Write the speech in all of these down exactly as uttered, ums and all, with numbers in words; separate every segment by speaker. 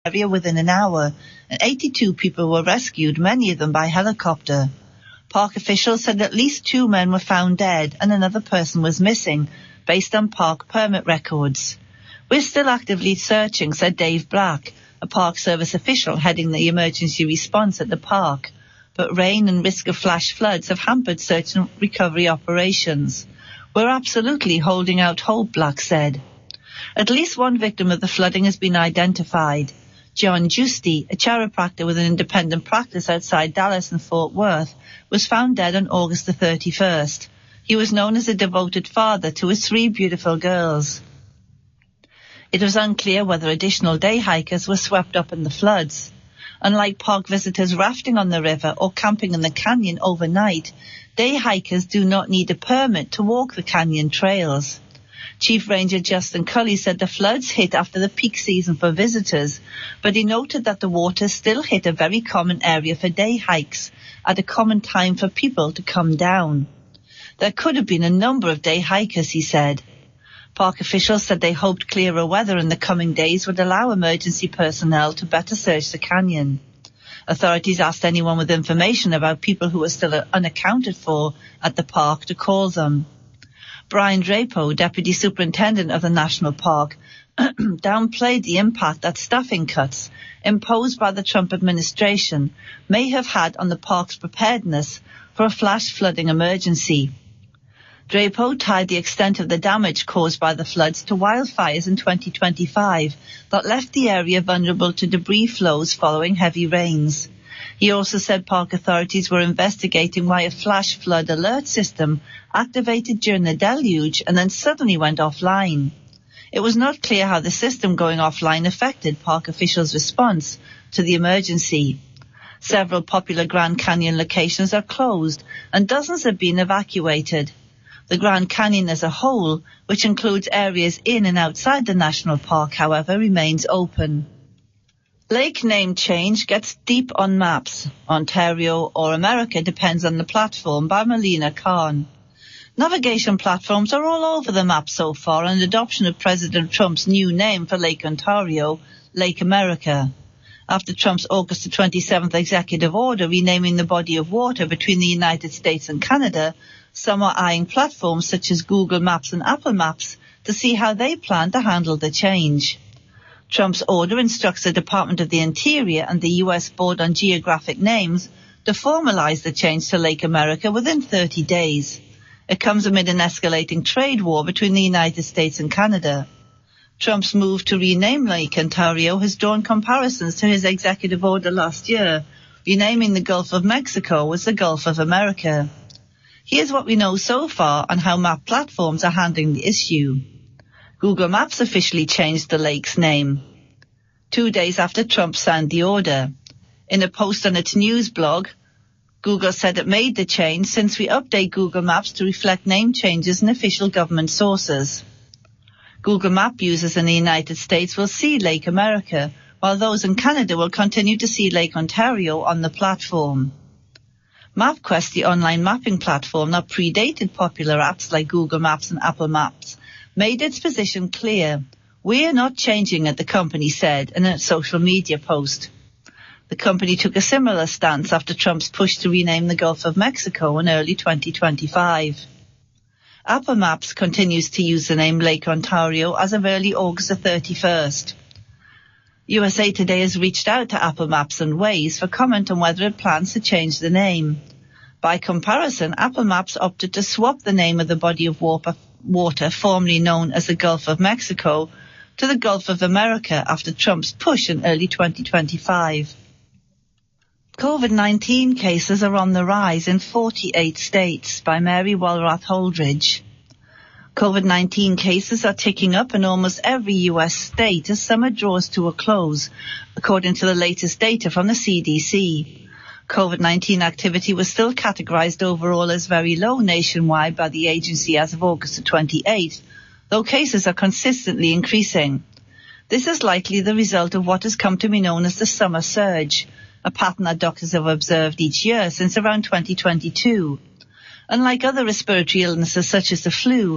Speaker 1: area within an hour, and eighty-two people were rescued, many of them by helicopter. Park officials said at least two men were found dead and another person was missing, based on park permit records. We're still actively searching, said Dave Black, a Park Service official heading the emergency response at the park. But rain and risk of flash floods have hampered search and recovery operations. We're absolutely holding out hope, Black said. At least one victim of the flooding has been identified. John Giusti, a chiropractor with an independent practice outside Dallas and Fort Worth, was found dead on August the thirty-first. He was known as a devoted father to his three beautiful girls. It was unclear whether additional day hikers were swept up in the floods. Unlike park visitors rafting on the river or camping in the canyon overnight, day hikers do not need a permit to walk the canyon trails. Chief Ranger Justin Cully said the floods hit after the peak season for visitors, but he noted that the water still hit a very common area for day hikes at a common time for people to come down. There could have been a number of day hikers, he said. Park officials said they hoped clearer weather in the coming days would allow emergency personnel to better search the canyon. Authorities asked anyone with information about people who were still unaccounted for at the park to call them. Brian Drapo, Deputy Superintendent of the National Park, downplayed the impact that staffing cuts imposed by the Trump administration may have had on the park's preparedness for a flash flooding emergency. Drapo tied the extent of the damage caused by the floods to wildfires in twenty twenty-five that left the area vulnerable to debris flows following heavy rains. He also said park authorities were investigating why a flash flood alert system activated during the deluge and then suddenly went offline. It was not clear how the system going offline affected park officials' response to the emergency. Several popular Grand Canyon locations are closed and dozens have been evacuated. The Grand Canyon as a whole, which includes areas in and outside the national park, however, remains open. Lake name change gets deep on maps. Ontario or America depends on the platform, by Melina Khan. Navigation platforms are all over the map so far, and adoption of President Trump's new name for Lake Ontario, Lake America. After Trump's August the twenty-seventh executive order renaming the body of water between the United States and Canada, some are eyeing platforms such as Google Maps and Apple Maps to see how they plan to handle the change. Trump's order instructs the Department of the Interior and the U S Board on Geographic Names to formalize the change to Lake America within thirty days. It comes amid an escalating trade war between the United States and Canada. Trump's move to rename Lake Ontario has drawn comparisons to his executive order last year, renaming the Gulf of Mexico as the Gulf of America. Here's what we know so far on how map platforms are handling the issue. Google Maps officially changed the lake's name two days after Trump signed the order. In a post on its news blog, Google said it made the change since we update Google Maps to reflect name changes in official government sources. Google Map users in the United States will see Lake America, while those in Canada will continue to see Lake Ontario on the platform. MapQuest, the online mapping platform that predated popular apps like Google Maps and Apple Maps, made its position clear. We're not changing it, the company said in a social media post. The company took a similar stance after Trump's push to rename the Gulf of Mexico in early twenty twenty-five. Apple Maps continues to use the name Lake Ontario as of early August the thirty-first. U S A Today has reached out to Apple Maps and Waze for comment on whether it plans to change the name. By comparison, Apple Maps opted to swap the name of the body of water, water formerly known as the Gulf of Mexico to the Gulf of America after Trump's push in early twenty twenty-five. COVID nineteen cases are on the rise in forty-eight states, by Mary Walrath Holdridge. COVID nineteen cases are ticking up in almost every U S state as summer draws to a close, according to the latest data from the C D C. COVID nineteen activity was still categorized overall as very low nationwide by the agency as of August the twenty-eighth, though cases are consistently increasing. This is likely the result of what has come to be known as the summer surge, a pattern that doctors have observed each year since around twenty twenty-two. Unlike other respiratory illnesses such as the flu,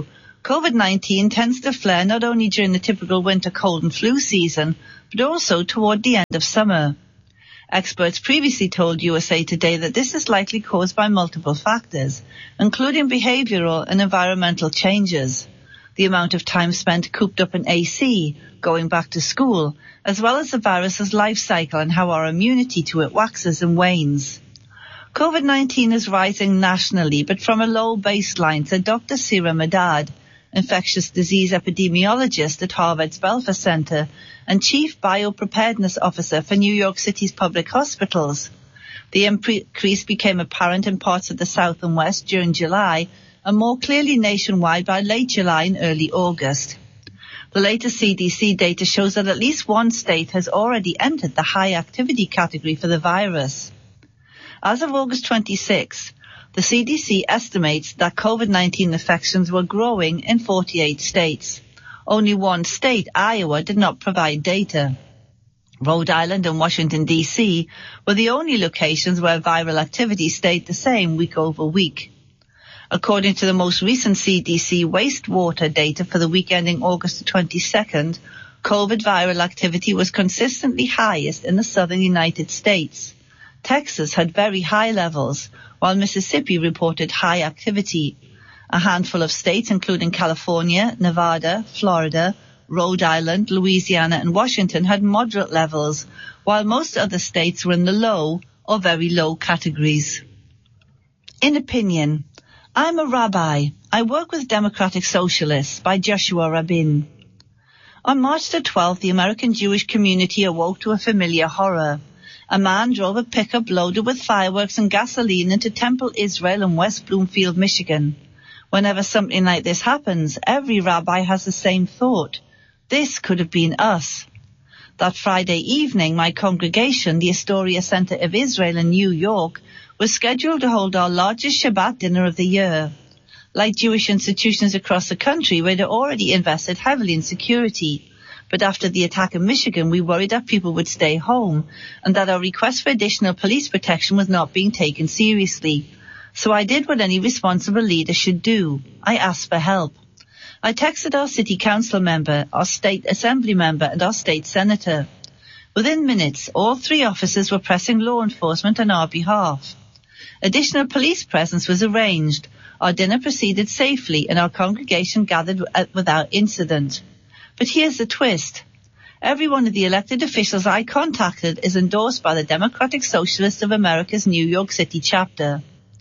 Speaker 1: COVID nineteen tends to flare not only during the typical winter cold and flu season, but also toward the end of summer. Experts previously told U S A Today that this is likely caused by multiple factors, including behavioral and environmental changes, the amount of time spent cooped up in A C, going back to school, as well as the virus's life cycle and how our immunity to it waxes and wanes. COVID nineteen is rising nationally, but from a low baseline, said Doctor Sira Medad, infectious disease epidemiologist at Harvard's Belfer Center and chief biopreparedness officer for New York City's public hospitals. The increase became apparent in parts of the South and West during July and more clearly nationwide by late July and early August. The latest C D C data shows that at least one state has already entered the high activity category for the virus. As of August twenty-sixth, the C D C estimates that COVID nineteen infections were growing in forty-eight states. Only one state, Iowa, did not provide data. Rhode Island and Washington, D C were the only locations where viral activity stayed the same week over week. According to the most recent C D C wastewater data for the week ending August twenty-second, COVID viral activity was consistently highest in the southern United States. Texas had very high levels, while Mississippi reported high activity. A handful of states, including California, Nevada, Florida, Rhode Island, Louisiana, and Washington, had moderate levels, while most other states were in the low or very low categories. In opinion, I'm a rabbi. I work with Democratic Socialists, by Joshua Rabin. On March the twelfth, the American Jewish community awoke to a familiar horror. A man drove a pickup loaded with fireworks and gasoline into Temple Israel in West Bloomfield, Michigan. Whenever something like this happens, every rabbi has the same thought. This could have been us. That Friday evening, my congregation, the Astoria Center of Israel in New York, was scheduled to hold our largest Shabbat dinner of the year. Like Jewish institutions across the country, we had already invested heavily in security. But after the attack in Michigan, we worried that people would stay home and that our request for additional police protection was not being taken seriously. So I did what any responsible leader should do. I asked for help. I texted our city council member, our state assembly member, and our state senator. Within minutes, all three officers were pressing law enforcement on our behalf. Additional police presence was arranged. Our dinner proceeded safely and our congregation gathered without incident. But here's the twist. Every one of the elected officials I contacted is endorsed by the Democratic Socialists of America's New York City chapter.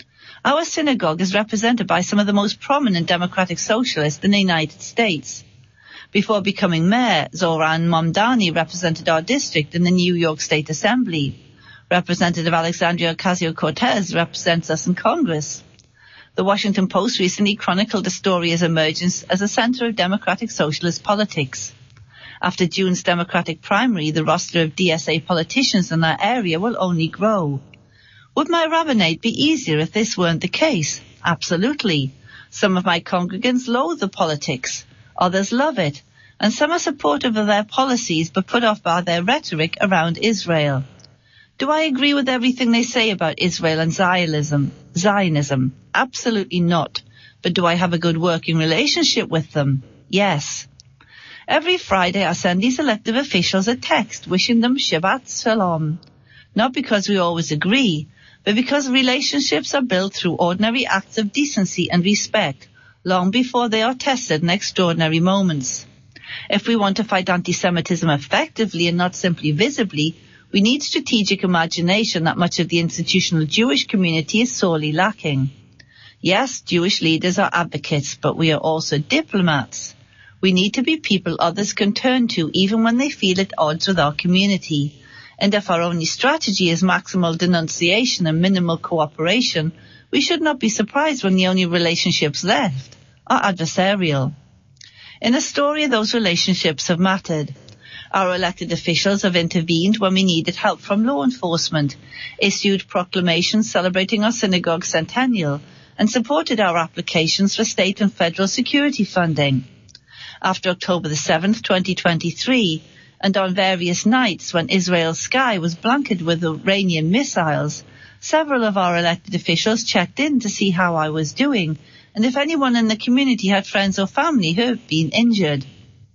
Speaker 1: Our synagogue is represented by some of the most prominent Democratic Socialists in the United States. Before becoming mayor, Zoran Mamdani represented our district in the New York State Assembly. Representative Alexandria Ocasio-Cortez represents us in Congress. The Washington Post recently chronicled Astoria's emergence as a center of Democratic Socialist politics. After June's Democratic primary, the roster of D S A politicians in that area will only grow. Would my rabbinate be easier if this weren't the case? Absolutely. Some of my congregants loathe the politics. Others love it. And some are supportive of their policies but put off by their rhetoric around Israel. Do I agree with everything they say about Israel and Zionism? Zionism? Absolutely not. But do I have a good working relationship with them? Yes. Every Friday I send these elected officials a text wishing them Shabbat Shalom. Not because we always agree, but because relationships are built through ordinary acts of decency and respect, long before they are tested in extraordinary moments. If we want to fight anti-Semitism effectively and not simply visibly, we need strategic imagination that much of the institutional Jewish community is sorely lacking. Yes, Jewish leaders are advocates, but we are also diplomats. We need to be people others can turn to even when they feel at odds with our community. And if our only strategy is maximal denunciation and minimal cooperation, we should not be surprised when the only relationships left are adversarial. In Astoria, those relationships have mattered. Our elected officials have intervened when we needed help from law enforcement, issued proclamations celebrating our synagogue centennial, and supported our applications for state and federal security funding. After October the seventh, twenty twenty-three, and on various nights when Israel's sky was blanketed with Iranian missiles, several of our elected officials checked in to see how I was doing and if anyone in the community had friends or family who had been injured.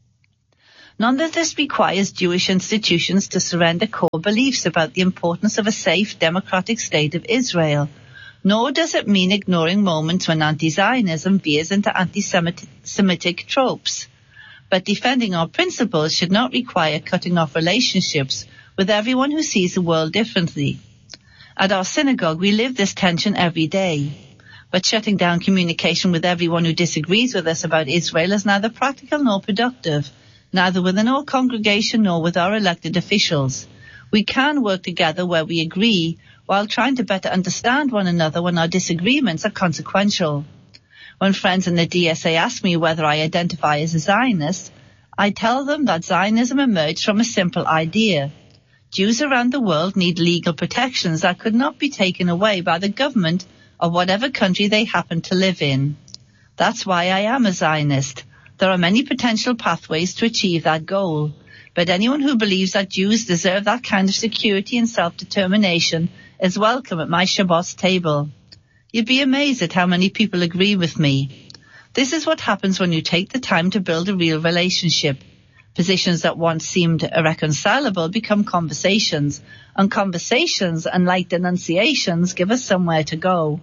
Speaker 1: None of this requires Jewish institutions to surrender core beliefs about the importance of a safe, democratic state of Israel, nor does it mean ignoring moments when anti-Zionism veers into anti-Semitic tropes. But defending our principles should not require cutting off relationships with everyone who sees the world differently. At our synagogue, we live this tension every day. But shutting down communication with everyone who disagrees with us about Israel is neither practical nor productive, neither within our congregation nor with our elected officials. We can work together where we agree, while trying to better understand one another when our disagreements are consequential. When friends in the D S A ask me whether I identify as a Zionist, I tell them that Zionism emerged from a simple idea. Jews around the world need legal protections that could not be taken away by the government of whatever country they happen to live in. That's why I am a Zionist. There are many potential pathways to achieve that goal, but anyone who believes that Jews deserve that kind of security and self-determination is welcome at my Shabbat table. You'd be amazed at how many people agree with me. This is what happens when you take the time to build a real relationship. Positions that once seemed irreconcilable become conversations, and conversations, unlike denunciations, give us somewhere to go.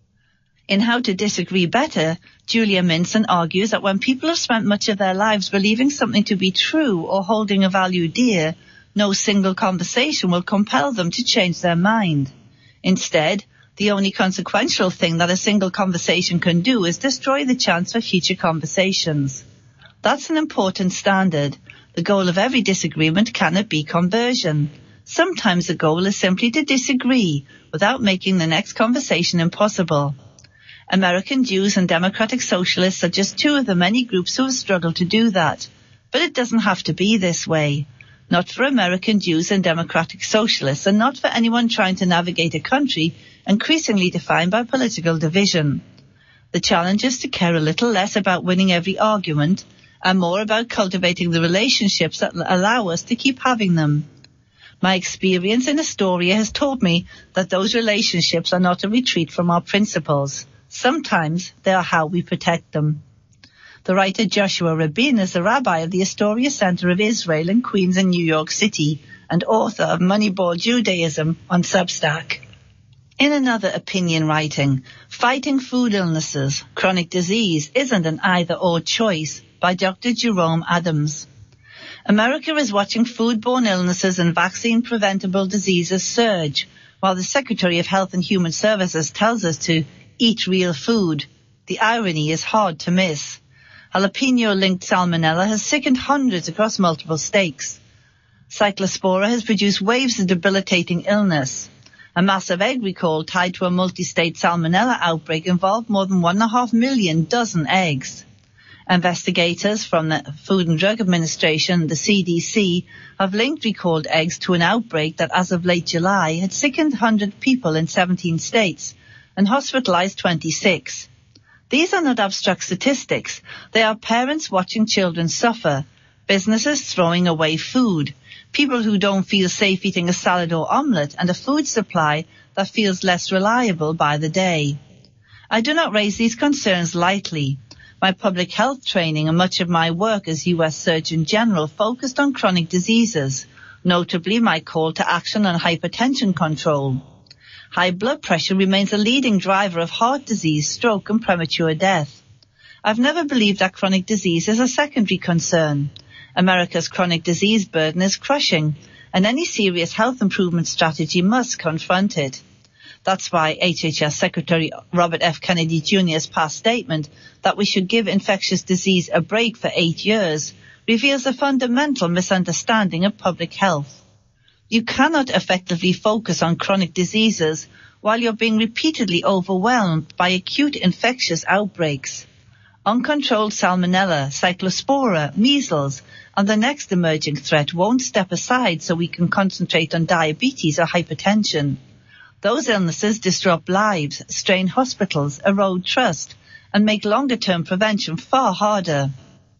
Speaker 1: In How to Disagree Better, Julia Minson argues that when people have spent much of their lives believing something to be true or holding a value dear, no single conversation will compel them to change their mind. Instead, the only consequential thing that a single conversation can do is destroy the chance for future conversations. That's an important standard. The goal of every disagreement cannot be conversion. Sometimes the goal is simply to disagree without making the next conversation impossible. American Jews and democratic socialists are just two of the many groups who have struggled to do that. But it doesn't have to be this way. Not for American Jews and democratic socialists, and not for anyone trying to navigate a country increasingly defined by political division. The challenge is to care a little less about winning every argument and more about cultivating the relationships that allow us to keep having them. My experience in Astoria has taught me that those relationships are not a retreat from our principles. Sometimes they are how we protect them. The writer Joshua Rabin is the rabbi of the Astoria Center of Israel in Queens and New York City and author of Moneyball Judaism on Substack. In another opinion writing, Fighting Food Illnesses, Chronic Disease Isn't an Either-Or Choice by Doctor Jerome Adams. America is watching foodborne illnesses and vaccine-preventable diseases surge, while the Secretary of Health and Human Services tells us to eat real food. The irony is hard to miss. Jalapeno-linked salmonella has sickened hundreds across multiple states. Cyclospora has produced waves of debilitating illness. A massive egg recall tied to a multi-state salmonella outbreak involved more than one and a half million dozen eggs. Investigators from the Food and Drug Administration, the C D C, have linked recalled eggs to an outbreak that as of late July had sickened one hundred people in seventeen states and hospitalized twenty-six. These are not abstract statistics. They are parents watching children suffer, businesses throwing away food, people who don't feel safe eating a salad or omelette, and a food supply that feels less reliable by the day. I do not raise these concerns lightly. My public health training and much of my work as U S Surgeon General focused on chronic diseases, notably my call to action on hypertension control. High blood pressure remains a leading driver of heart disease, stroke, and premature death. I've never believed that chronic disease is a secondary concern. America's chronic disease burden is crushing, and any serious health improvement strategy must confront it. That's why H H S Secretary Robert F. Kennedy Junior's past statement that we should give infectious disease a break for eight years reveals a fundamental misunderstanding of public health. You cannot effectively focus on chronic diseases while you're being repeatedly overwhelmed by acute infectious outbreaks. Uncontrolled salmonella, cyclospora, measles, and the next emerging threat won't step aside so we can concentrate on diabetes or hypertension. Those illnesses disrupt lives, strain hospitals, erode trust, and make longer-term prevention far harder.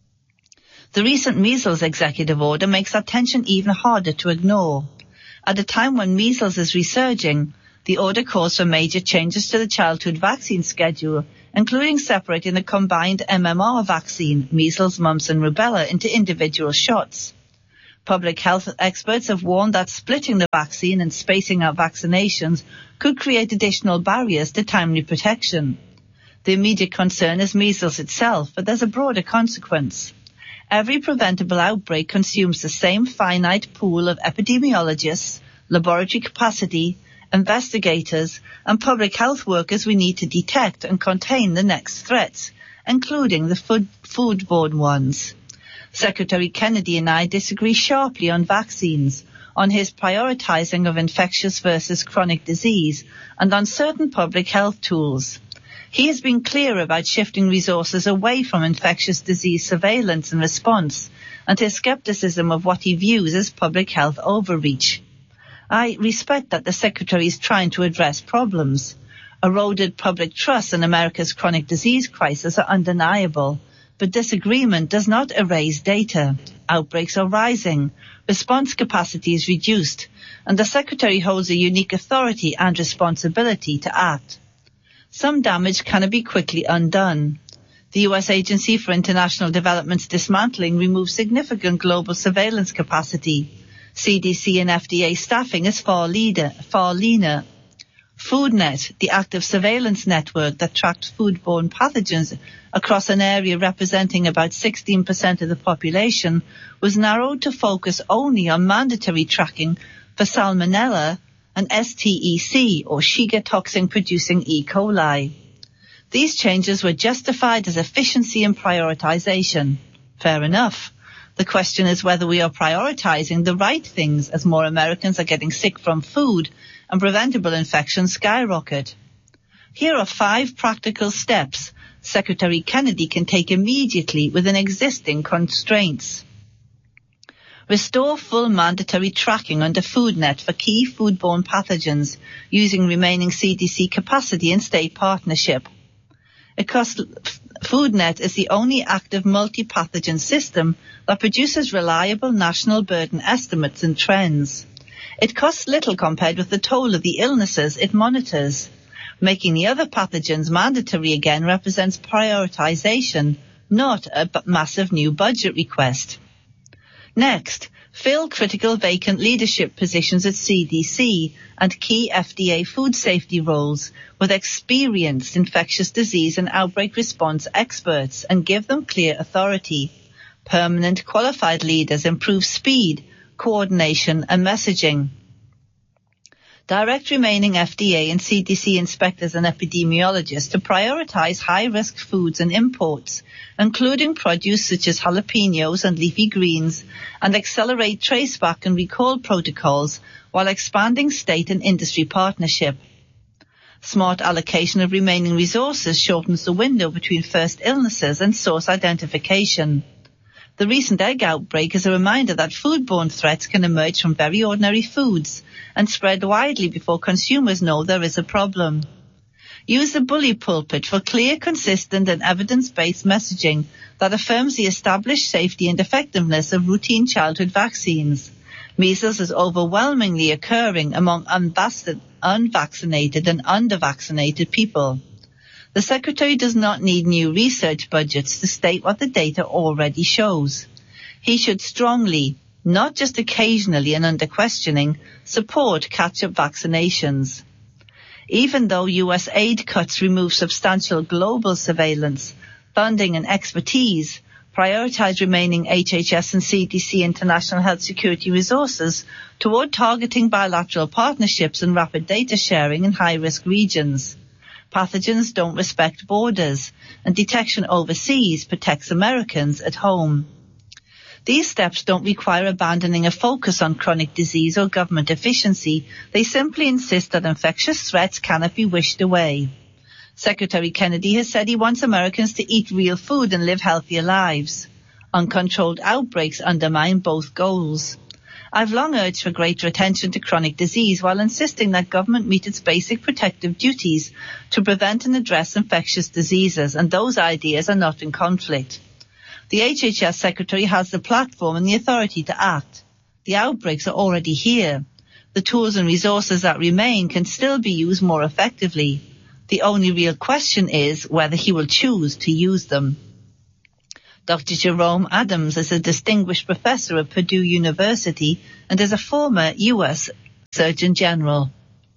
Speaker 1: The recent measles executive order makes that tension even harder to ignore. At a time when measles is resurging, the order calls for major changes to the childhood vaccine schedule, including separating the combined M M R vaccine, measles, mumps and rubella, into individual shots. Public health experts have warned that splitting the vaccine and spacing out vaccinations could create additional barriers to timely protection. The immediate concern is measles itself, but there's a broader consequence. Every preventable outbreak consumes the same finite pool of epidemiologists, laboratory capacity, investigators, and public health workers we need to detect and contain the next threats, including the food, foodborne ones. Secretary Kennedy and I disagree sharply on vaccines, on his prioritizing of infectious versus chronic disease, and on certain public health tools. He has been clear about shifting resources away from infectious disease surveillance and response, and his skepticism of what he views as public health overreach. I respect that the Secretary is trying to address problems. Eroded public trust in America's chronic disease crisis are undeniable, but disagreement does not erase data. Outbreaks are rising, response capacity is reduced, and the Secretary holds a unique authority and responsibility to act. Some damage cannot be quickly undone. The U S Agency for International Development's dismantling removes significant global surveillance capacity. C D C and F D A staffing is far, leader, far leaner. FoodNet, the active surveillance network that tracked foodborne pathogens across an area representing about sixteen percent of the population, was narrowed to focus only on mandatory tracking for Salmonella and S T E C, or Shiga toxin-producing E. coli. These changes were justified as efficiency and prioritization. Fair enough. The question is whether we are prioritizing the right things as more Americans are getting sick from food and preventable infections skyrocket. Here are five practical steps Secretary Kennedy can take immediately within existing constraints. Restore full mandatory tracking under FoodNet for key foodborne pathogens using remaining C D C capacity and state partnership. Because FoodNet is the only active multi-pathogen system that produces reliable national burden estimates and trends. It costs little compared with the toll of the illnesses it monitors. Making the other pathogens mandatory again represents prioritization, not a b- massive new budget request. Next, fill critical vacant leadership positions at C D C and key F D A food safety roles with experienced infectious disease and outbreak response experts and give them clear authority. Permanent qualified leaders improve speed, coordination and messaging. Direct remaining F D A and C D C inspectors and epidemiologists to prioritize high-risk foods and imports, including produce such as jalapenos and leafy greens, and accelerate traceback and recall protocols while expanding state and industry partnership. Smart allocation of remaining resources shortens the window between first illnesses and source identification. The recent egg outbreak is a reminder that foodborne threats can emerge from very ordinary foods and spread widely before consumers know there is a problem. Use the bully pulpit for clear, consistent and evidence-based messaging that affirms the established safety and effectiveness of routine childhood vaccines. Measles is overwhelmingly occurring among unvac- unvaccinated and undervaccinated people. The Secretary does not need new research budgets to state what the data already shows. He should strongly, not just occasionally and under questioning, support catch-up vaccinations. Even though U S aid cuts remove substantial global surveillance, funding and expertise, prioritize remaining H H S and C D C international health security resources toward targeting bilateral partnerships and rapid data sharing in high-risk regions. Pathogens don't respect borders, and detection overseas protects Americans at home. These steps don't require abandoning a focus on chronic disease or government efficiency. They simply insist that infectious threats cannot be wished away. Secretary Kennedy has said he wants Americans to eat real food and live healthier lives. Uncontrolled outbreaks undermine both goals. I've long urged for greater attention to chronic disease while insisting that government meet its basic protective duties to prevent and address infectious diseases, and those ideas are not in conflict. The H H S Secretary has the platform and the authority to act. The outbreaks are already here. The tools and resources that remain can still be used more effectively. The only real question is whether he will choose to use them. Doctor Jerome Adams is a distinguished professor at Purdue University and is a former U S Surgeon General.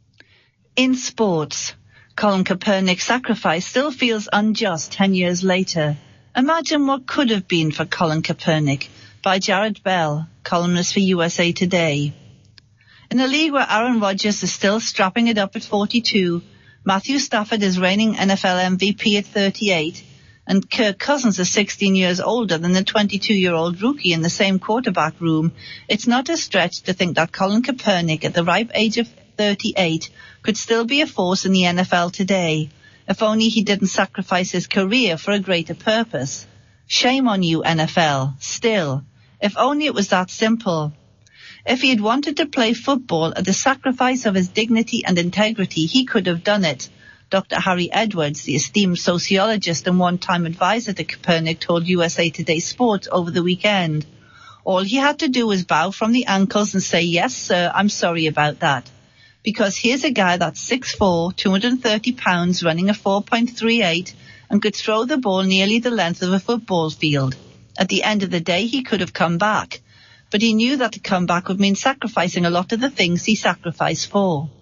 Speaker 1: In sports, Colin Kaepernick's sacrifice still feels unjust ten years later. Imagine what could have been for Colin Kaepernick, by Jared Bell, columnist for U S A Today. In a league where Aaron Rodgers is still strapping it up at forty-two, Matthew Stafford is reigning N F L M V P at thirty-eight, and Kirk Cousins is sixteen years older than the twenty-two-year-old rookie in the same quarterback room, it's not a stretch to think that Colin Kaepernick, at the ripe age of thirty-eight, could still be a force in the N F L today, if only he didn't sacrifice his career for a greater purpose. Shame on you, N F L, still. If only it was that simple. If he had wanted to play football at the sacrifice of his dignity and integrity, he could have done it. Doctor Harry Edwards, the esteemed sociologist and one-time advisor to Kaepernick, told U S A Today Sports over the weekend. All he had to do was bow from the ankles and say, "Yes, sir, I'm sorry about that." Because here's a guy that's six foot four, two hundred thirty pounds, running a four point three eight, and could throw the ball nearly the length of a football field. At the end of the day, he could have come back. But he knew that to come back would mean sacrificing a lot of the things he sacrificed for.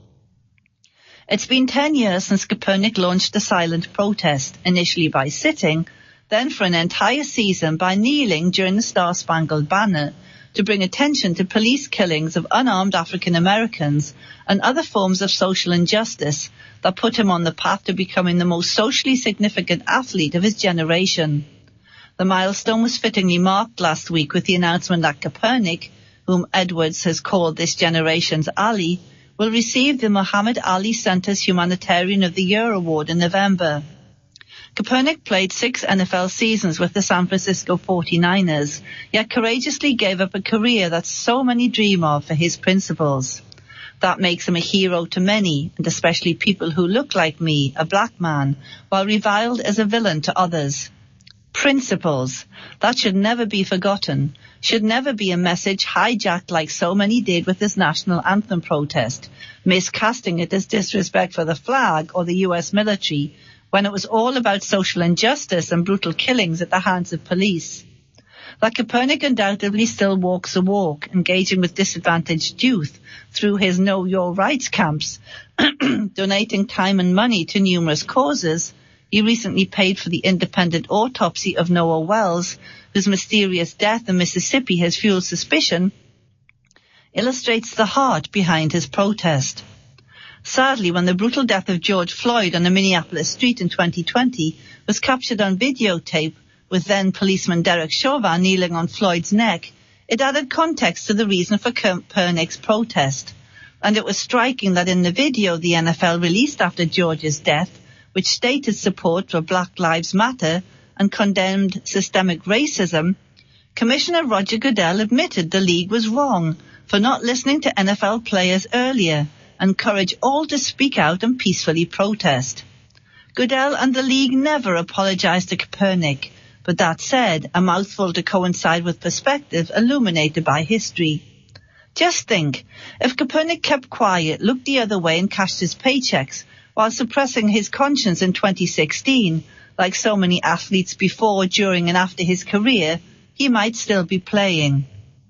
Speaker 1: It's been ten years since Kaepernick launched a silent protest, initially by sitting, then for an entire season by kneeling during the Star-Spangled Banner, to bring attention to police killings of unarmed African Americans and other forms of social injustice that put him on the path to becoming the most socially significant athlete of his generation. The milestone was fittingly marked last week with the announcement that Kaepernick, whom Edwards has called this generation's Ali, will receive the Muhammad Ali Center's Humanitarian of the Year award in November. Kaepernick played six N F L seasons with the San Francisco forty-niners, yet courageously gave up a career that so many dream of for his principles. That makes him a hero to many, and especially people who look like me, a black man, while reviled as a villain to others. Principles. That should never be forgotten, should never be a message hijacked like so many did with this national anthem protest, miscasting it as disrespect for the flag or the U S military, when it was all about social injustice and brutal killings at the hands of police. That Kaepernick undoubtedly still walks a walk, engaging with disadvantaged youth through his Know Your Rights camps, donating time and money to numerous causes. He recently paid for the independent autopsy of Noah Wells, whose mysterious death in Mississippi has fueled suspicion, illustrates the heart behind his protest. Sadly, when the brutal death of George Floyd on a Minneapolis street in twenty twenty was captured on videotape with then policeman Derek Chauvin kneeling on Floyd's neck, it added context to the reason for Kaepernick's protest. And it was striking that in the video the N F L released after George's death, which stated support for Black Lives Matter and condemned systemic racism, Commissioner Roger Goodell admitted the league was wrong for not listening to N F L players earlier, and encouraged all to speak out and peacefully protest. Goodell and the league never apologized to Kaepernick, but that said, a mouthful to coincide with perspectives illuminated by history. Just think, if Kaepernick kept quiet, looked the other way and cashed his paychecks, while suppressing his conscience in twenty sixteen, like so many athletes before, during and after his career, he might still be playing.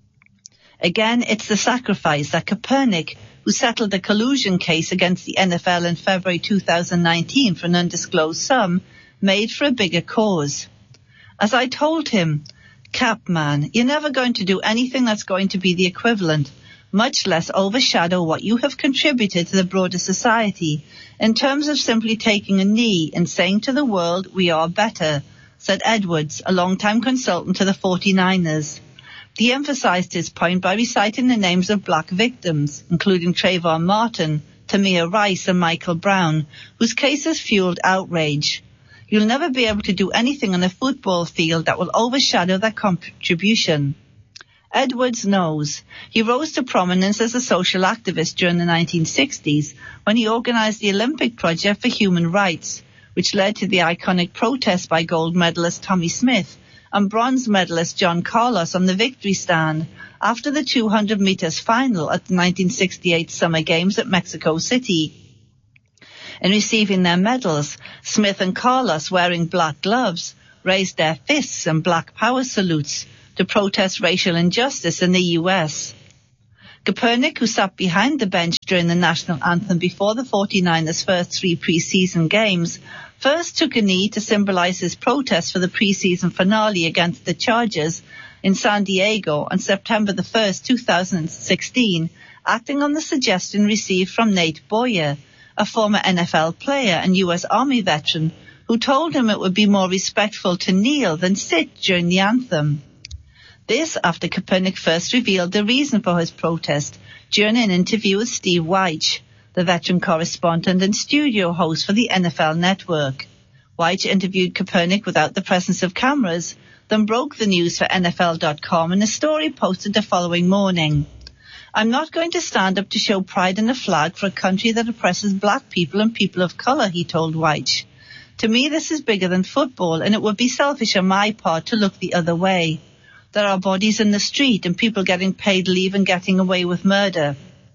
Speaker 1: Again, it's the sacrifice that Kaepernick, who settled a collusion case against the N F L in February two thousand nineteen for an undisclosed sum, made for a bigger cause. As I told him, "Cap, man, you're never going to do anything that's going to be the equivalent, much less overshadow what you have contributed to the broader society, in terms of simply taking a knee and saying to the world, we are better," said Edwards, a longtime consultant to the forty-niners. He emphasized his point by reciting the names of black victims, including Trayvon Martin, Tamir Rice and Michael Brown, whose cases fueled outrage. You'll never be able to do anything on a football field that will overshadow that contribution. Edwards knows. He rose to prominence as a social activist during the nineteen sixties when he organized the Olympic Project for Human Rights, which led to the iconic protest by gold medalist Tommy Smith and bronze medalist John Carlos on the victory stand after the two hundred meters final at the nineteen sixty-eight Summer Games at Mexico City. In receiving their medals, Smith and Carlos, wearing black gloves, raised their fists and black power salutes to protest racial injustice in the U S. Kaepernick, who sat behind the bench during the national anthem before the forty-niners' first three preseason games, first took a knee to symbolize his protest for the preseason finale against the Chargers in San Diego on September the first, two thousand sixteen, acting on the suggestion received from Nate Boyer, a former N F L player and U S Army veteran, who told him it would be more respectful to kneel than sit during the anthem. This after Kaepernick first revealed the reason for his protest during an interview with Steve Wyche, the veteran correspondent and studio host for the N F L Network. Wyche interviewed Kaepernick without the presence of cameras, then broke the news for N F L dot com in a story posted the following morning. "I'm not going to stand up to show pride in a flag for a country that oppresses black people and people of color," he told Wyche. "To me, this is bigger than football, and it would be selfish on my part to look the other way. There are bodies in the street and people getting paid leave and getting away with murder."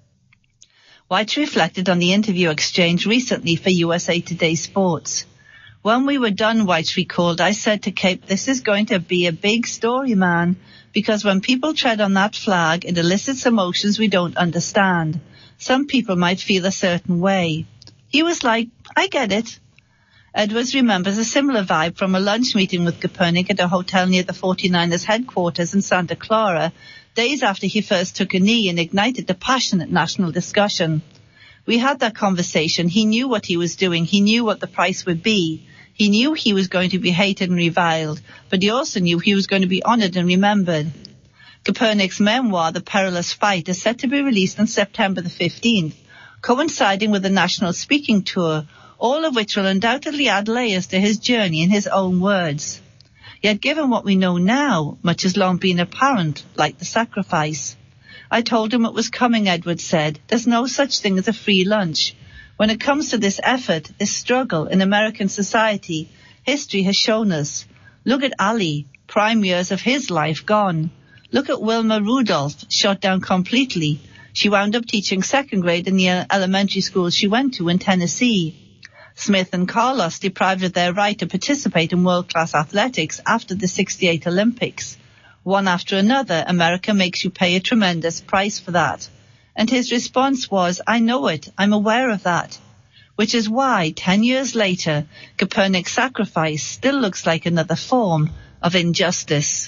Speaker 1: Wyche reflected on the interview exchange recently for U S A Today Sports. "When we were done," Wyche recalled, "I said to Cape, this is going to be a big story, man, because when people tread on that flag, it elicits emotions we don't understand. Some people might feel a certain way." He was like, "I get it." Edwards remembers a similar vibe from a lunch meeting with Kaepernick at a hotel near the forty-niners headquarters in Santa Clara, days after he first took a knee and ignited the passionate national discussion. "We had that conversation. He knew what he was doing. He knew what the price would be. He knew he was going to be hated and reviled, but he also knew he was going to be honored and remembered." Kaepernick's memoir, The Perilous Fight, is set to be released on September the fifteenth, coinciding with the national speaking tour, all of which will undoubtedly add layers to his journey in his own words. Yet given what we know now, much has long been apparent, like the sacrifice. "I told him it was coming," Edwards said. "There's no such thing as a free lunch. When it comes to this effort, this struggle in American society, history has shown us. Look at Ali, prime years of his life gone. Look at Wilma Rudolph, shot down completely. She wound up teaching second grade in the elementary school she went to in Tennessee. Smith and Carlos deprived of their right to participate in world-class athletics after the sixty-eight Olympics. One after another, America makes you pay a tremendous price for that." And his response was, "I know it, I'm aware of that." Which is why, ten years later, Kaepernick's sacrifice still looks like another form of injustice.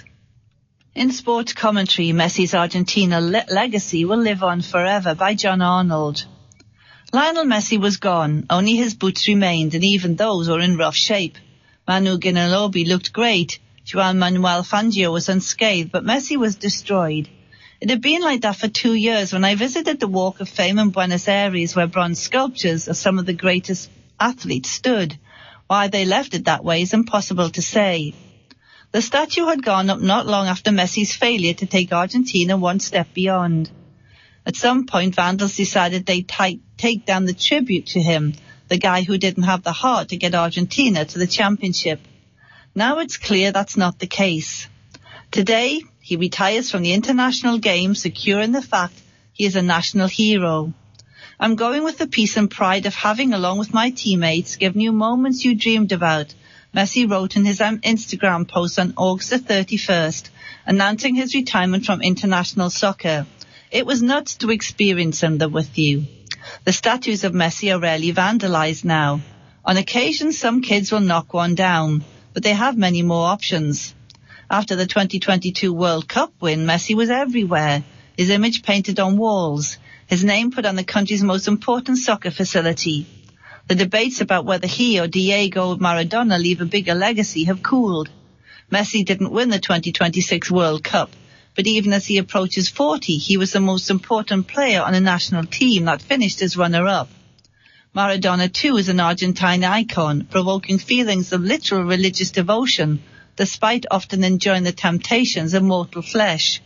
Speaker 1: In sports commentary, Messi's Argentina le- legacy will live on forever by John Arnold. Lionel Messi was gone, only his boots remained, and even those were in rough shape. Manu Ginóbili looked great, Juan Manuel Fangio was unscathed, but Messi was destroyed. It had been like that for two years when I visited the Walk of Fame in Buenos Aires, where bronze sculptures of some of the greatest athletes stood. Why they left it that way is impossible to say. The statue had gone up not long after Messi's failure to take Argentina one step beyond. At some point, vandals decided they'd t- take down the tribute to him, the guy who didn't have the heart to get Argentina to the championship. Now it's clear that's not the case. Today, he retires from the international game, secure in the fact he is a national hero. "I'm going with the peace and pride of having, along with my teammates, given you moments you dreamed about," Messi wrote in his Instagram post on August the thirty-first, announcing his retirement from international soccer. "It was nuts to experience them with you." The statues of Messi are rarely vandalized now. On occasion, some kids will knock one down, but they have many more options. After the twenty twenty-two World Cup win, Messi was everywhere, his image painted on walls, his name put on the country's most important soccer facility. The debates about whether he or Diego Maradona leave a bigger legacy have cooled. Messi didn't win the twenty twenty-six World Cup, but even as he approaches forty, he was the most important player on a national team that finished as runner-up. Maradona, too, is an Argentine icon, provoking feelings of literal religious devotion, despite often enjoying the temptations of mortal flesh.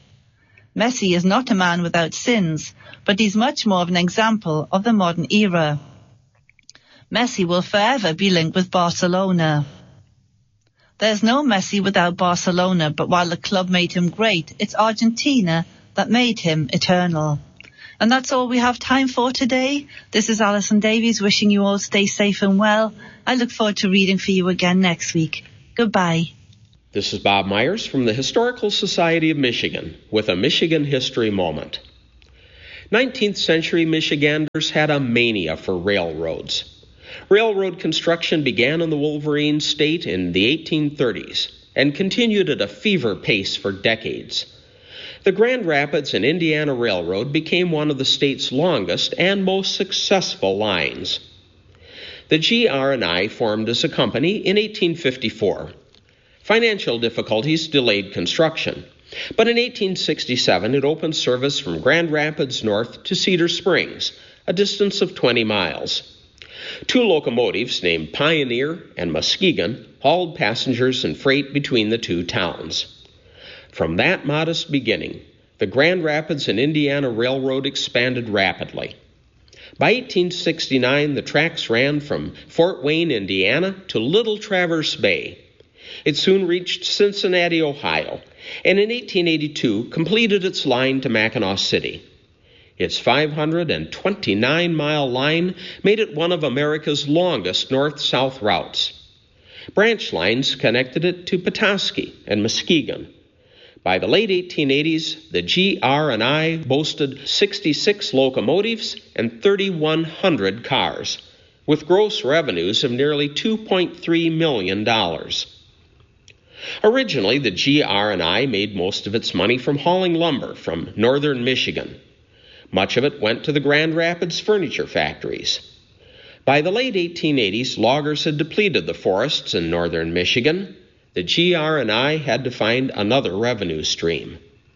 Speaker 1: Messi is not a man without sins, but he's much more of an example of the modern era. Messi will forever be linked with Barcelona. There's no Messi without Barcelona, but while the club made him great, it's Argentina that made him eternal. And that's all we have time for today. This is Alison Davies wishing you all stay safe and well. I look forward to reading for you again next week. Goodbye.
Speaker 2: This is Bob Myers from the Historical Society of Michigan with a Michigan History Moment. nineteenth century Michiganders had a mania for railroads. Railroad construction began in the Wolverine State in the eighteen thirties and continued at a fever pace for decades. The Grand Rapids and Indiana Railroad became one of the state's longest and most successful lines. The G R and I formed as a company in eighteen fifty-four. Financial difficulties delayed construction, but in eighteen sixty-seven it opened service from Grand Rapids north to Cedar Springs, a distance of twenty miles. Two locomotives named Pioneer and Muskegon hauled passengers and freight between the two towns. From that modest beginning, the Grand Rapids and Indiana Railroad expanded rapidly. By eighteen sixty-nine, the tracks ran from Fort Wayne, Indiana, to Little Traverse Bay. It soon reached Cincinnati, Ohio, and in eighteen eighty-two completed its line to Mackinaw City. Its five hundred twenty-nine mile line made it one of America's longest north-south routes. Branch lines connected it to Petoskey and Muskegon. By the late eighteen eighties, the G R and I boasted sixty-six locomotives and thirty-one hundred cars, with gross revenues of nearly two point three million dollars. Originally, the G R and I made most of its money from hauling lumber from northern Michigan. Much of it went to the Grand Rapids furniture factories. By the late eighteen eighties, loggers had depleted the forests in northern Michigan. The G R and I had to find another revenue stream.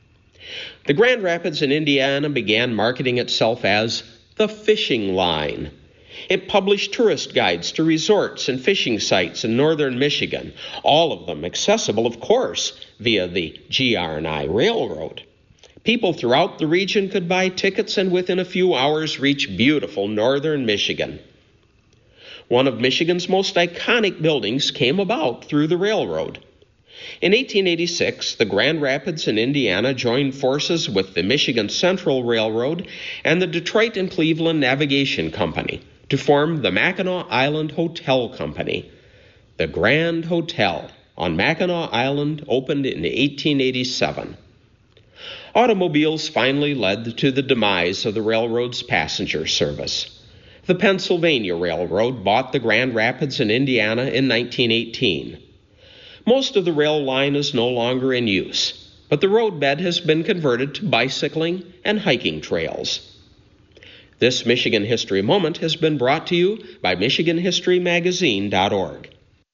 Speaker 2: The Grand Rapids in Indiana began marketing itself as the Fishing Line. It published tourist guides to resorts and fishing sites in northern Michigan, all of them accessible, of course, via the G R and I Railroad. People throughout the region could buy tickets and within a few hours reach beautiful northern Michigan. One of Michigan's most iconic buildings came about through the railroad. In eighteen eighty-six, the Grand Rapids in Indiana joined forces with the Michigan Central Railroad and the Detroit and Cleveland Navigation Company to form the Mackinac Island Hotel Company. The Grand Hotel on Mackinac Island opened in eighteen eighty-seven. Automobiles finally led to the demise of the railroad's passenger service. The Pennsylvania Railroad bought the Grand Rapids in Indiana in nineteen eighteen. Most of the rail line is no longer in use, but the roadbed has been converted to bicycling and hiking trails. This Michigan History Moment has been brought to you by Michigan History Magazine dot org.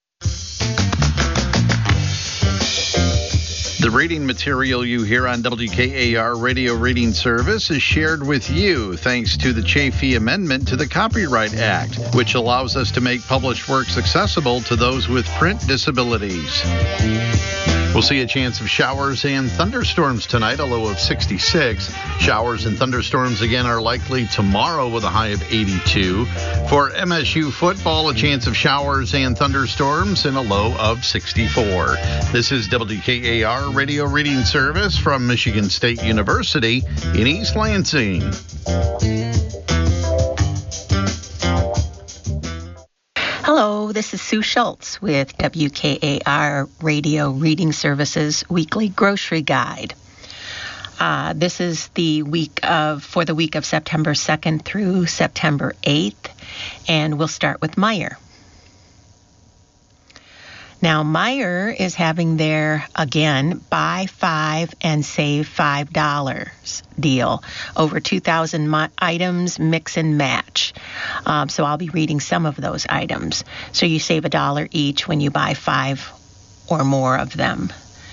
Speaker 3: The reading material you hear on W K A R Radio Reading Service is shared with you thanks to the Chafee Amendment to the Copyright Act, which allows us to make published works accessible to those with print disabilities. We'll see a chance of showers and thunderstorms tonight, a low of sixty-six. Showers and thunderstorms again are likely tomorrow with a high of eighty-two. For M S U football, a chance of showers and thunderstorms and a low of sixty-four. This is W K A R Radio Reading Service from Michigan State University in East Lansing.
Speaker 4: Hello, this is Sue Schultz with W K A R Radio Reading Services Weekly Grocery Guide. Uh, this is the week of for the week of September second through September eighth, and we'll start with Meijer. Now, Meijer is having their, again, buy five and save five dollars deal. Over two thousand mi- items, mix and match. Um, so I'll be reading some of those items. So you save a dollar each when you buy five or more of them.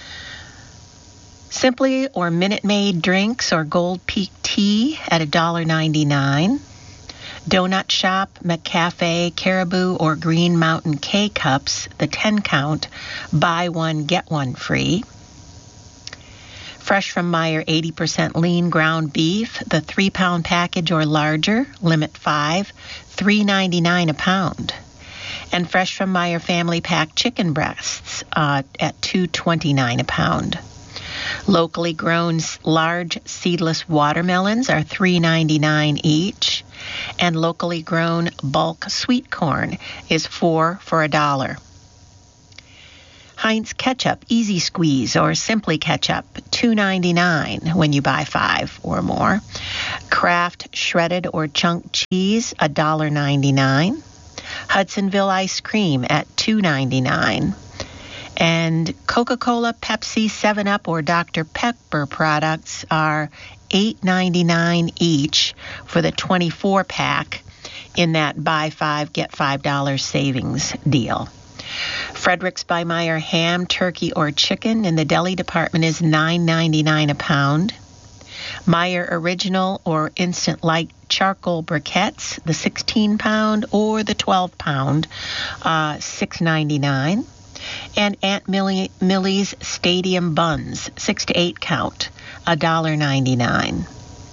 Speaker 4: Simply or Minute Maid drinks or Gold Peak tea at one dollar ninety-nine. Donut Shop, McCafe, Caribou, or Green Mountain K-Cups, the ten count, buy one, get one free. Fresh from Meijer eighty percent lean ground beef, the three pound package or larger, limit five, three ninety-nine a pound. And fresh from Meijer family pack chicken breasts uh, at two twenty-nine a pound. Locally grown large seedless watermelons are three ninety-nine each, and locally grown bulk sweet corn is four for a dollar. Heinz ketchup, easy squeeze or simply ketchup, two ninety-nine when you buy five or more. Kraft shredded or chunk cheese, one ninety-nine. Hudsonville ice cream at two ninety-nine. And Coca-Cola, Pepsi, seven up, or Doctor Pepper products are eight ninety-nine each for the twenty-four pack in that buy five, get five dollars savings deal. Fredericks by Meyer ham, turkey, or chicken in the deli department is nine ninety-nine a pound. Meyer Original or Instant Light charcoal briquettes, the sixteen pound or the twelve pound, uh, six ninety-nine. And Aunt Millie, Millie's Stadium Buns, six to eight count, one ninety-nine.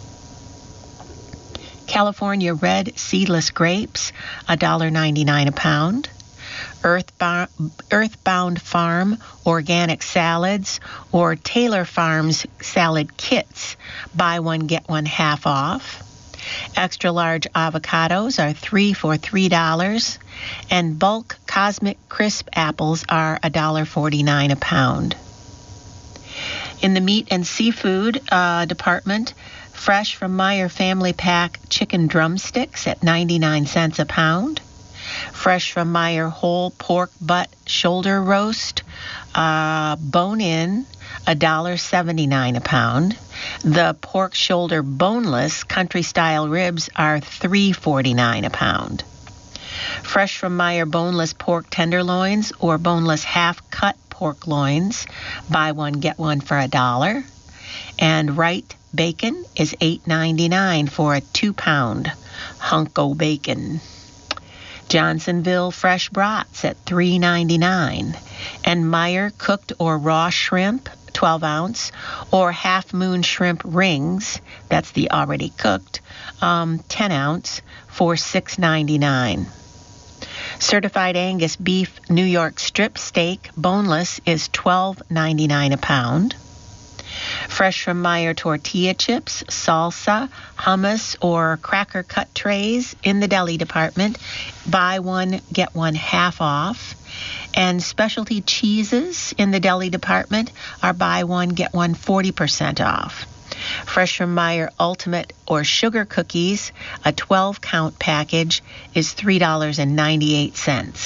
Speaker 4: California Red Seedless Grapes, one ninety-nine a pound. Earthbound, Earthbound Farm Organic Salads or Taylor Farms Salad Kits, buy one, get one half off. Extra large avocados are three for three dollars, and bulk Cosmic Crisp apples are one forty-nine a pound. In the meat and seafood uh, department, fresh from Meyer Family Pack chicken drumsticks at ninety-nine cents a pound. Fresh from Meyer whole pork butt shoulder roast, uh, bone-in, one seventy-nine a pound. The pork shoulder boneless country-style ribs are three forty-nine a pound. Fresh from Meyer boneless pork tenderloins or boneless half-cut pork loins, buy one, get one for a dollar. And Wright bacon is eight ninety-nine for a two-pound hunk o' bacon. Johnsonville fresh brats at three ninety-nine, and Meyer cooked or raw shrimp, twelve ounce, or half moon shrimp rings, that's the already cooked, um, ten ounce for six ninety-nine. Certified Angus beef New York strip steak boneless is twelve ninety-nine a pound. Fresh from Meyer tortilla chips, salsa, hummus, or cracker cut trays in the deli department, buy one, get one half off. And specialty cheeses in the deli department are buy one, get one forty percent off. Fresh from Meyer Ultimate or Sugar Cookies, a twelve count package, is three ninety-eight.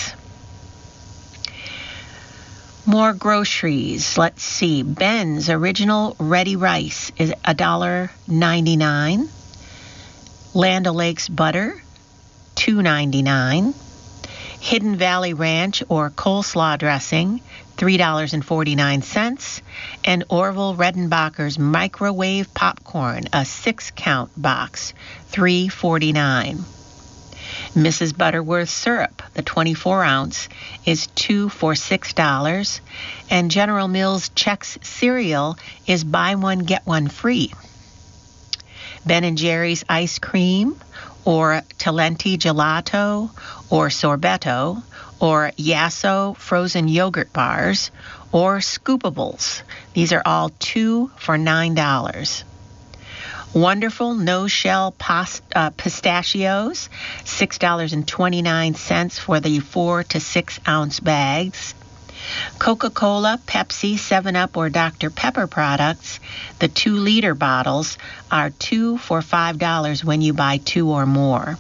Speaker 4: More groceries. Let's see. Ben's Original Ready Rice is one ninety-nine. Land O'Lakes butter, two ninety-nine. Hidden Valley Ranch or coleslaw dressing, three forty-nine. And Orville Redenbacher's microwave popcorn, a six count box, three forty-nine. Missus Butterworth syrup, the twenty-four ounce, is two for six dollars, and General Mills Chex cereal is buy one, get one free. Ben and Jerry's ice cream, or Talenti gelato, or sorbetto, or Yasso frozen yogurt bars, or Scoopables. These are all two for nine dollars. Wonderful no-shell past, uh, pistachios, six twenty-nine for the four to six ounce bags. Coca-Cola, Pepsi, seven up, or Doctor Pepper products, the two liter bottles, are two for five dollars when you buy two or more.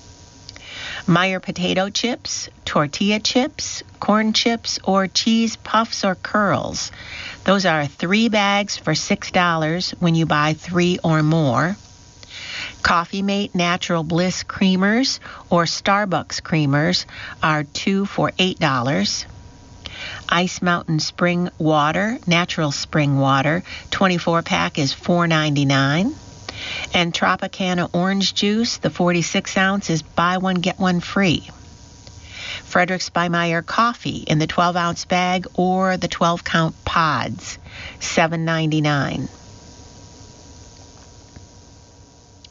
Speaker 4: Meyer potato chips, tortilla chips, corn chips, or cheese puffs or curls. Those are three bags for six dollars when you buy three or more. Coffee Mate Natural Bliss creamers or Starbucks creamers are two for eight dollars. Ice Mountain Spring Water, Natural Spring Water, twenty-four pack is four ninety-nine. And Tropicana Orange Juice, the forty-six ounce, is buy one, get one free. Fredericks by Meyer coffee in the twelve ounce bag or the twelve count pods, seven ninety-nine.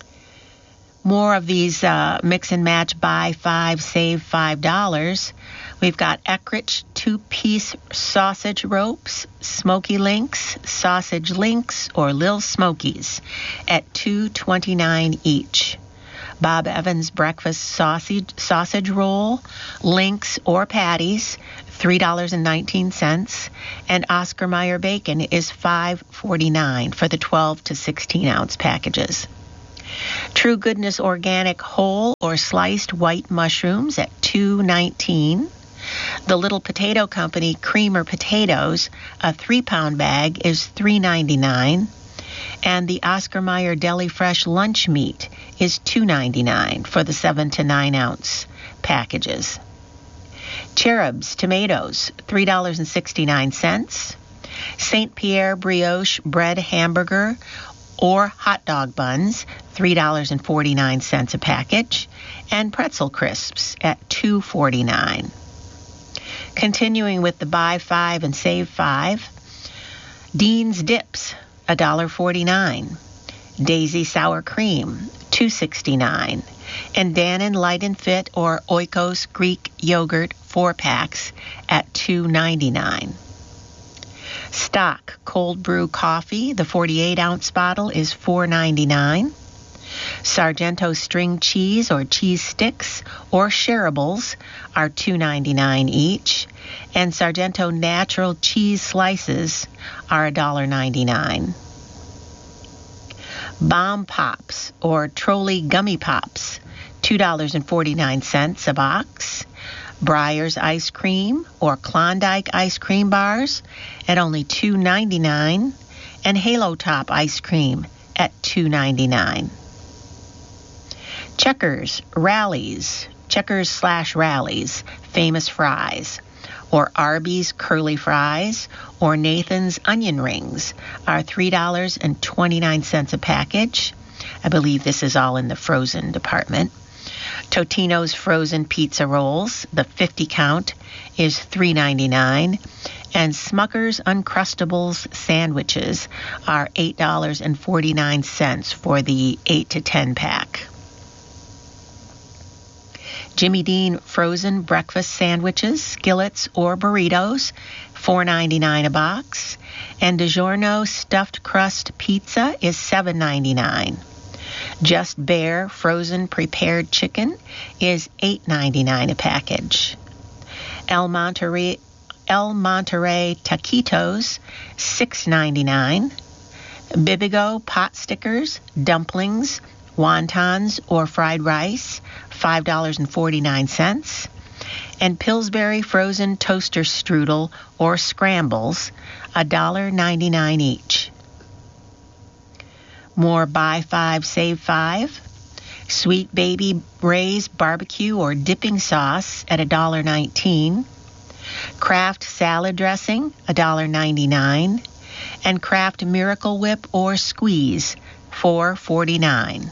Speaker 4: More of these uh, mix and match buy five, save five dollars. We've got Eckrich two-piece sausage ropes, Smoky Links, Sausage Links, or Lil Smokies at two twenty-nine each. Bob Evans breakfast sausage sausage roll, links or patties, three dollars and nineteen cents, and Oscar Mayer bacon is five forty-nine for the twelve to sixteen ounce packages. True Goodness organic whole or sliced white mushrooms at two nineteen. The Little Potato Company creamer potatoes, a three-pound bag, is three ninety-nine. And the Oscar Mayer Deli Fresh lunch meat is two ninety-nine for the seven to nine ounce packages. Cherub's tomatoes, three dollars and sixty-nine cents. Saint Pierre brioche bread hamburger or hot dog buns, three dollars and forty-nine cents a package. And pretzel crisps at two forty-nine. Continuing with the buy five and save five. Dean's Dips, one dollar and forty-nine cents. Daisy Sour Cream, two sixty-nine. And Dannon Light and Fit or Oikos Greek Yogurt four packs at two ninety-nine. Stock Cold Brew Coffee, the forty-eight ounce bottle, is four ninety-nine. Sargento String Cheese or Cheese Sticks or Shareables are two ninety-nine each. And Sargento Natural Cheese Slices are one dollar and ninety-nine cents. Bomb Pops or Trolley Gummy Pops, two dollars and forty-nine cents a box. Breyer's Ice Cream or Klondike Ice Cream Bars at only two ninety-nine. And Halo Top Ice Cream at two ninety-nine. Checkers Rallies, Checkers slash Rallies, Famous Fries, or Arby's Curly Fries, or Nathan's Onion Rings are three dollars and twenty-nine cents a package. I believe this is all in the frozen department. Totino's Frozen Pizza Rolls, the fifty count, is three ninety-nine. And Smucker's Uncrustables Sandwiches are eight dollars and forty-nine cents for the eight to ten pack. Jimmy Dean Frozen Breakfast Sandwiches, Skillets, or Burritos, four ninety-nine a box. And DiGiorno Stuffed Crust Pizza is seven ninety-nine. Just Bear Frozen Prepared Chicken is eight ninety-nine a package. El Monterey, El Monterey Taquitos, six ninety-nine. Bibigo Pot Stickers, Dumplings, Wontons, or Fried Rice, five dollars and forty-nine cents. And Pillsbury Frozen Toaster Strudel or Scrambles, one dollar and ninety-nine cents each. More buy five, save five. Sweet Baby Ray's Barbecue or Dipping Sauce at one dollar and nineteen cents. Kraft Salad Dressing, one dollar and ninety-nine cents. And Kraft Miracle Whip or Squeeze, four forty-nine.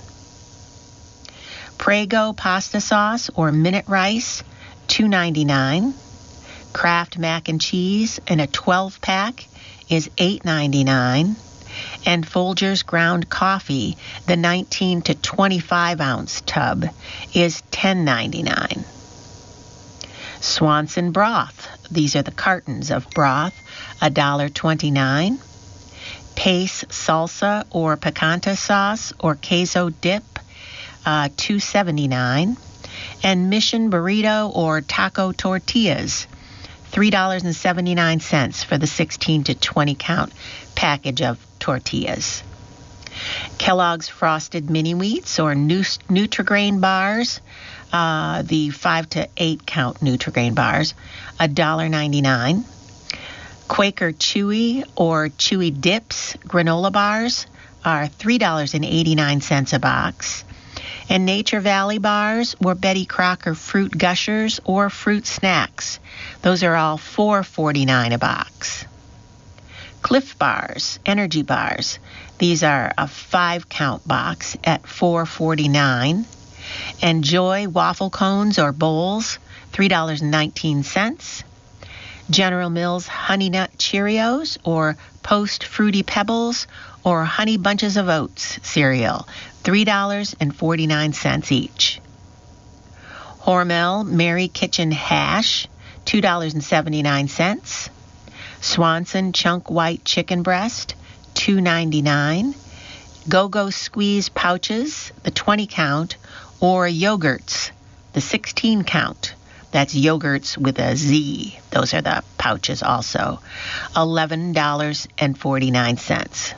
Speaker 4: Prego Pasta Sauce or Minute Rice, two ninety-nine. Kraft Mac and Cheese in a twelve pack is eight ninety-nine. And Folgers Ground Coffee, the nineteen to twenty-five ounce tub, is ten ninety-nine. Swanson Broth, these are the cartons of broth, one dollar and twenty-nine cents. Pace Salsa or Picante Sauce or Queso Dip, uh, two seventy-nine. And Mission Burrito or Taco Tortillas, three dollars and seventy-nine cents for the sixteen to twenty count package of tortillas. Kellogg's Frosted Mini Wheats or Nutri-Grain bars, uh, the five to eight count Nutri-Grain bars, one dollar and ninety-nine cents. Quaker Chewy or Chewy Dips granola bars are three dollars and eighty-nine cents a box. And Nature Valley bars or Betty Crocker Fruit Gushers or Fruit Snacks, those are all four forty-nine a box. Cliff Bars, energy bars, these are a five count box at four forty-nine. And Joy waffle cones or bowls, three dollars and nineteen cents. General Mills Honey Nut Cheerios or Post Fruity Pebbles or Honey Bunches of Oats cereal, three dollars and forty-nine cents each. Hormel Mary Kitchen Hash, two dollars and seventy-nine cents. Swanson chunk white chicken breast, two dollars and ninety-nine cents. Go-Go Squeeze pouches, the twenty count, or yogurts, the sixteen count. That's yogurts with a Z. Those are the pouches also. eleven dollars and forty-nine cents.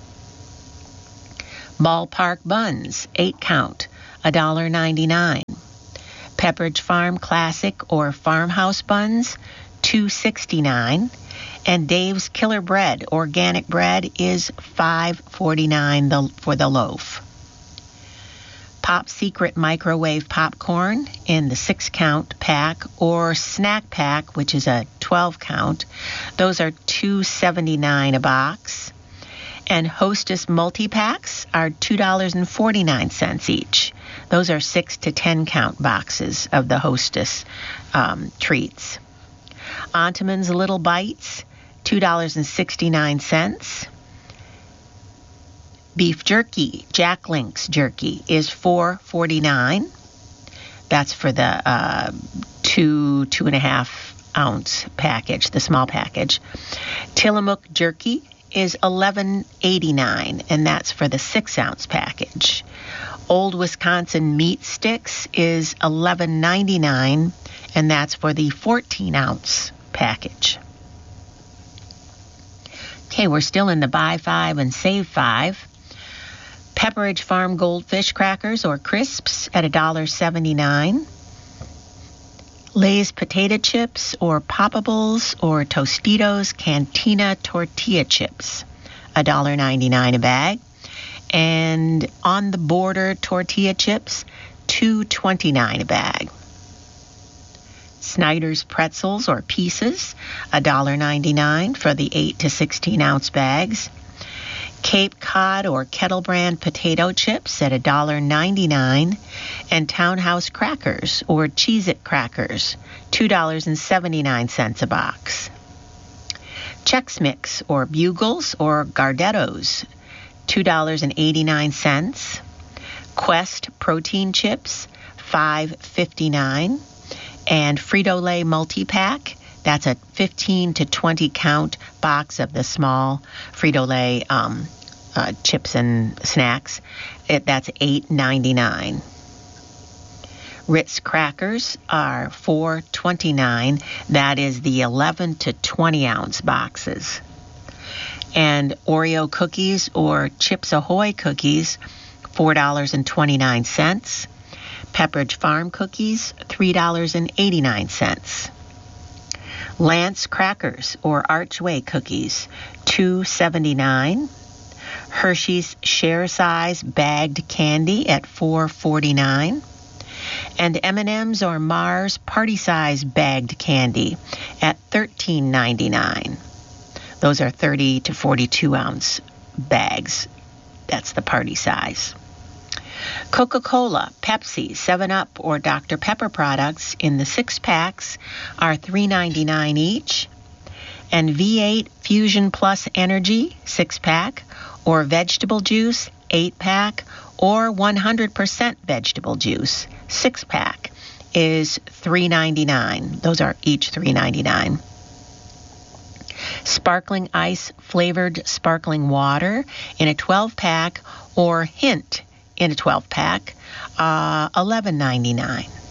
Speaker 4: Ballpark buns, eight count, one dollar and ninety-nine cents. Pepperidge Farm Classic or Farmhouse buns, two dollars and sixty-nine cents. And Dave's Killer Bread, organic bread, is five dollars and forty-nine cents for the loaf. Pop Secret microwave popcorn in the six count pack or snack pack, which is a twelve count. Those are two dollars and seventy-nine cents a box. And Hostess multi-packs are two dollars and forty-nine cents each. Those are six to ten count boxes of the Hostess um, treats. Entenmann's Little Bites, two dollars and sixty-nine cents. Beef jerky, Jack Link's jerky, is four dollars and forty-nine cents. That's for the uh, two, two and a half ounce package, the small package. Tillamook jerky is eleven dollars and eighty-nine cents, and that's for the six ounce package. Old Wisconsin meat sticks is eleven dollars and ninety-nine cents, and that's for the fourteen ounce package. Okay, we're still in the buy five and save five. Pepperidge Farm Goldfish crackers or crisps at one dollar and seventy-nine cents. Lay's potato chips or Poppables or Tostitos Cantina tortilla chips, one dollar and ninety-nine cents a bag. And On the Border tortilla chips, two dollars and twenty-nine cents a bag. Snyder's pretzels or pieces, one dollar and ninety-nine cents for the eight to sixteen ounce bags. Cape Cod or Kettle Brand potato chips at one dollar and ninety-nine cents, and Townhouse crackers or Cheez-It crackers, two dollars and seventy-nine cents a box. Chex Mix or Bugles or Gardettos, two dollars and eighty-nine cents. Quest protein chips, five dollars and fifty-nine cents. And Frito-Lay multi-pack, that's a fifteen to twenty count box of the small Frito-Lay um, uh, chips and snacks. It, that's eight dollars and ninety-nine cents. Ritz crackers are four dollars and twenty-nine cents. That is the eleven to twenty ounce boxes. And Oreo cookies or Chips Ahoy cookies, four dollars and twenty-nine cents. Pepperidge Farm cookies, three dollars and eighty-nine cents. Lance crackers or Archway cookies, two dollars and seventy-nine cents. Hershey's Share Size bagged candy at four dollars and forty-nine cents. And M and M's or Mars Party Size bagged candy at thirteen dollars and ninety-nine cents. Those are thirty to forty-two ounce bags. That's the party size. Coca-Cola, Pepsi, seven up, or Doctor Pepper products in the six packs are three dollars and ninety-nine cents each. And V eight Fusion Plus Energy, six pack, or vegetable juice, eight pack, or one hundred percent vegetable juice, six pack, is three dollars and ninety-nine cents. Those are each three dollars and ninety-nine cents. Sparkling Ice flavored sparkling water in a twelve pack or Hint in a twelve pack, uh, eleven dollars and ninety-nine cents.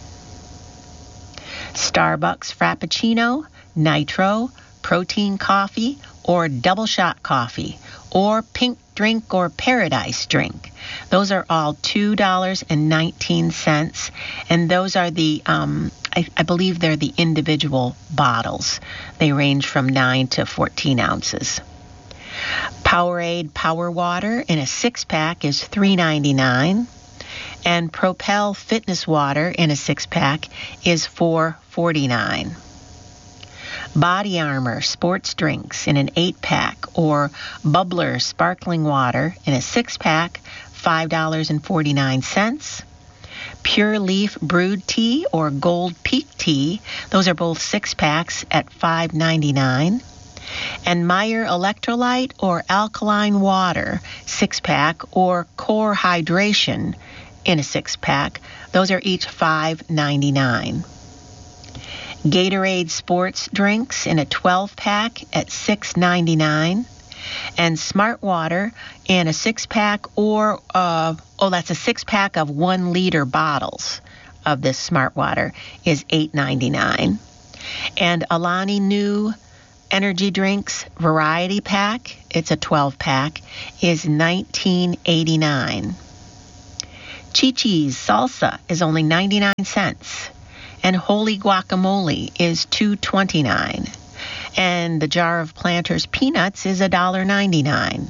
Speaker 4: Starbucks Frappuccino, Nitro, protein coffee, or double shot coffee, or pink drink or paradise drink. Those are all two dollars and nineteen cents, and those are the, um, I, I believe they're the individual bottles. They range from nine to fourteen ounces. Powerade Power Water in a six-pack is three dollars and ninety-nine cents, and Propel Fitness Water in a six-pack is four dollars and forty-nine cents. Body Armor Sports Drinks in an eight-pack or Bubbler Sparkling Water in a six-pack, five dollars and forty-nine cents. Pure Leaf Brewed Tea or Gold Peak Tea, those are both six-packs at five dollars and ninety-nine cents. And Meyer Electrolyte or Alkaline Water, six-pack, or Core Hydration in a six-pack. Those are each five dollars and ninety-nine cents. Gatorade sports drinks in a twelve pack at six ninety-nine. And Smart Water in a six pack or, uh, oh, that's a six pack of one liter bottles of this Smart Water is eight ninety-nine. And Alani Nu energy drinks variety pack, it's a twelve pack, is nineteen eighty-nine. Chi-Chi's salsa is only ninety-nine cents. And Holy Guacamole is two twenty-nine. And the jar of Planters peanuts is one dollar ninety-nine.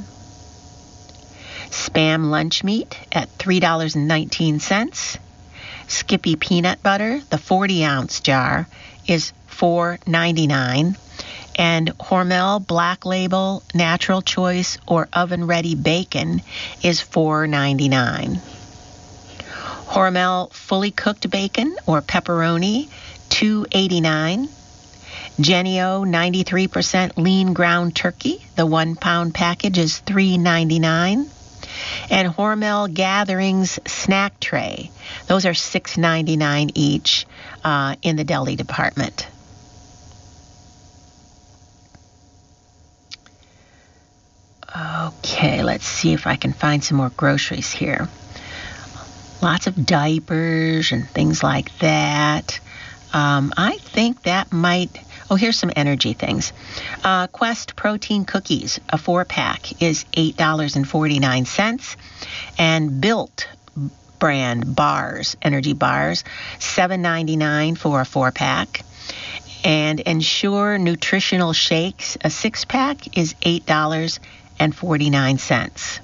Speaker 4: Spam lunch meat at three dollars and nineteen cents. Skippy peanut butter, the forty ounce jar, is four ninety-nine. And Hormel Black Label Natural Choice or Oven Ready Bacon is four ninety-nine. Hormel Fully Cooked Bacon or Pepperoni, two eighty-nine. Jennie-O ninety-three percent lean ground turkey, the one pound package is three ninety-nine. And Hormel Gatherings snack tray, those are six ninety-nine each uh, in the deli department. Okay, let's see if I can find some more groceries here. Lots of diapers and things like that. Um, I think that might... Oh, here's some energy things. Uh, Quest protein cookies, a four-pack, is eight dollars and forty-nine cents. And Built brand bars, energy bars, seven ninety-nine for a four-pack. And Ensure nutritional shakes, a six-pack, is eight dollars and forty-nine cents.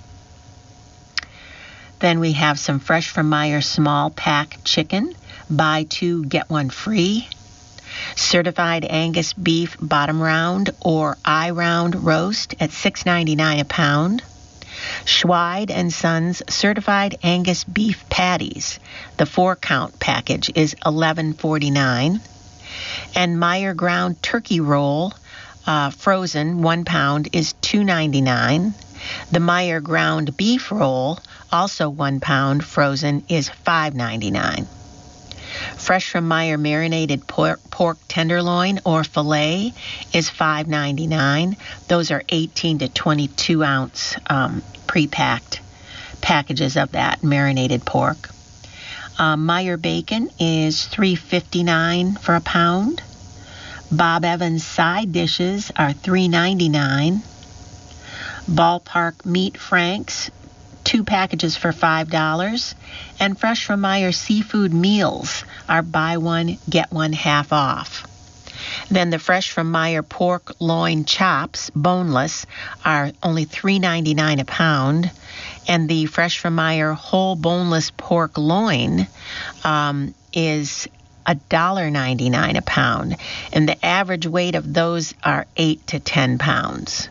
Speaker 4: Then we have some Fresh from Meyer small pack chicken, buy two, get one free. Certified Angus beef bottom round or eye round roast at six ninety-nine a pound. Schweid and Sons certified Angus beef patties. The four count package is eleven forty-nine. And Meyer ground turkey roll uh, frozen one pound is two ninety-nine. The Meyer ground beef roll, also one pound frozen, is five ninety-nine. Fresh from Meyer marinated pork, pork tenderloin or filet is five ninety-nine. Those are eighteen to twenty-two ounce um, pre-packed packages of that marinated pork. Uh, Meyer bacon is three fifty-nine for a pound. Bob Evans side dishes are three ninety-nine. Ballpark meat franks, two packages for five dollars. And Fresh from Meyer seafood meals are buy one, get one half off. Then the Fresh from Meyer pork loin chops, boneless, are only three ninety-nine a pound. And the Fresh from Meyer whole boneless pork loin um, is one dollar ninety-nine a pound. And the average weight of those are eight to ten pounds.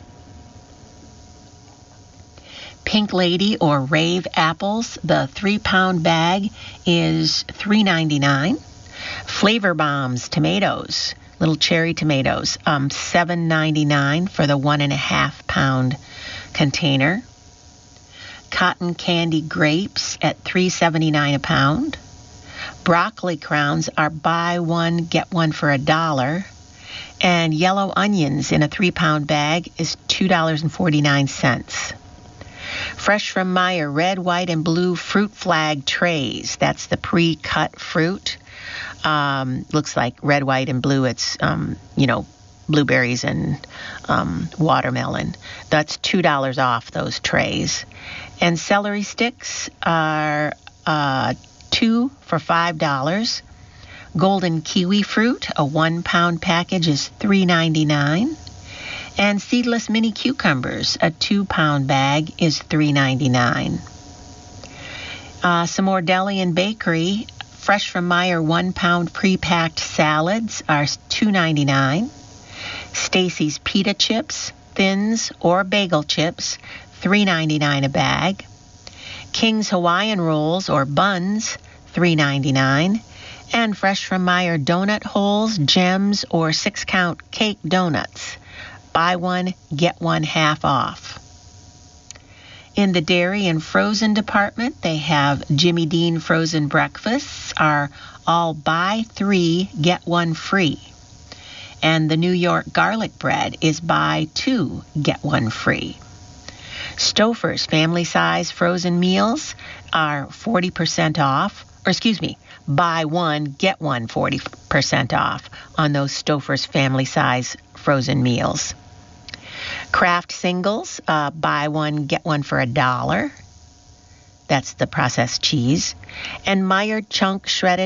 Speaker 4: Pink Lady or Rave apples, the three-pound bag is three ninety-nine. Flavor Bombs tomatoes, little cherry tomatoes, um, seven ninety-nine for the one and a half pound container. Cotton candy grapes at three seventy-nine a pound. Broccoli crowns are buy one, get one for a dollar. And yellow onions in a three-pound bag is two dollars and forty-nine cents. Fresh from Meyer red, white, and blue fruit flag trays. That's the pre-cut fruit. Um, looks like red, white, and blue. It's, um, you know, blueberries and um, watermelon. That's two dollars off those trays. And celery sticks are uh, two for five dollars. Golden kiwi fruit, a one-pound package, is three ninety-nine. And seedless mini cucumbers, a two-pound bag, is three ninety-nine. Uh, some more deli and bakery. Fresh from Meyer one-pound pre-packed salads are two ninety-nine. Stacy's pita chips, thins, or bagel chips, three ninety-nine a bag. King's Hawaiian rolls or buns, three ninety-nine. And Fresh from Meyer donut holes, gems, or six-count cake donuts. Buy one, get one half off. In the dairy and frozen department, they have Jimmy Dean frozen breakfasts are all buy three, get one free. And the New York garlic bread is buy two, get one free. Stouffer's family size frozen meals are forty percent off, or excuse me, buy one, get one forty percent off on those Stouffer's family size frozen meals. Kraft singles, uh, buy one, get one for a dollar. That's the processed cheese. And Meyer chunk shredded